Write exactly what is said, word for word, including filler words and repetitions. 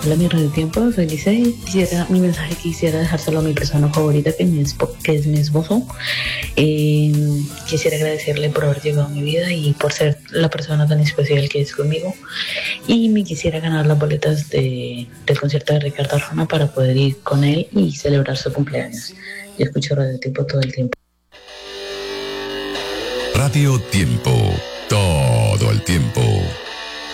Hola, mi radio tiempo, soy Lice. Quisiera, mi mensaje quisiera dejárselo a mi persona favorita, que, mi espo- que es mi esposo. Eh, Quisiera agradecerle por haber llegado a mi vida y por ser la persona tan especial que es conmigo. Y me quisiera ganar las boletas de, del concierto de Ricardo Arjona para poder ir con él y celebrar su cumpleaños. Yo escucho Radio Tiempo todo el tiempo. Radio Tiempo, todo el tiempo.